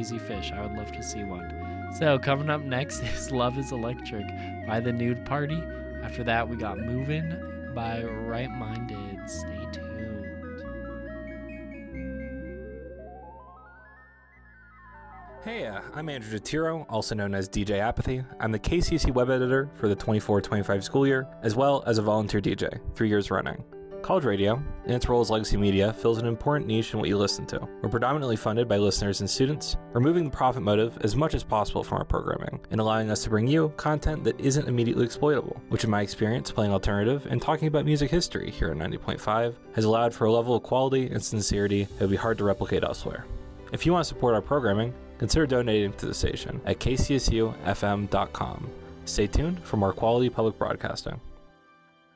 crazy fish. I would love to see one. So coming up next is Love is Electric by The Nude Party. After that, we got Movin' by Right Minded. Stay tuned. Hey, I'm Andrew DeTiro, also known as DJ Apathy. I'm the KCC web editor for the 24-25 school year, as well as a volunteer DJ, 3 years running. College radio, in its role as legacy media, fills an important niche in what you listen to. We're predominantly funded by listeners and students, removing the profit motive as much as possible from our programming, and allowing us to bring you content that isn't immediately exploitable, which in my experience playing alternative and talking about music history here at 90.5 has allowed for a level of quality and sincerity that would be hard to replicate elsewhere. If you want to support our programming, consider donating to the station at kcsufm.com. Stay tuned for more quality public broadcasting.